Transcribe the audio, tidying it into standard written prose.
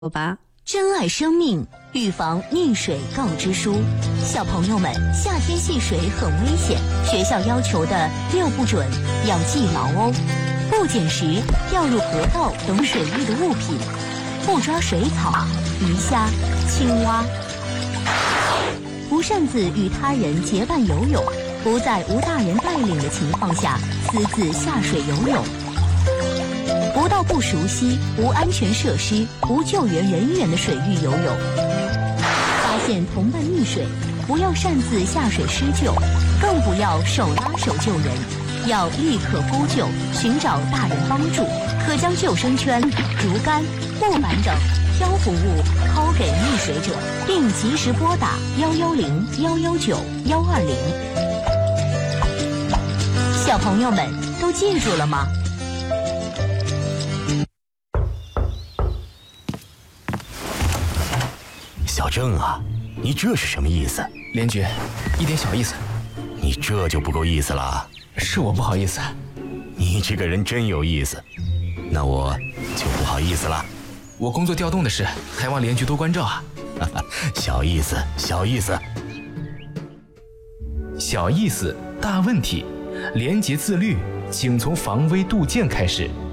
吧。 珍爱生命，预防溺水告知书。小朋友们，夏天戏水很危险，学校要求的6不准要记牢哦。不捡拾掉入河道等水域的物品，不抓水草、鱼虾、青蛙，不擅自与他人结伴游泳，不在无大人带领的情况下私自下水游泳，不到不熟悉、无安全设施、无救援人员的水域游泳。发现同伴溺水，不要擅自下水施救，更不要手拉手救人，要立刻呼救，寻找大人帮助。可将救生圈、竹竿、木板等漂浮物抛给溺水者，并及时拨打110、119、120。小朋友们都记住了吗？ 小郑啊，你这是什么意思？ 连局，一点小意思。 你这就不够意思了。 是我不好意思。 你这个人真有意思，那我就不好意思了。 我工作调动的事，还望连局多关照啊。 小意思，小意思。 小意思，大问题。廉洁自律，请从防微杜渐开始。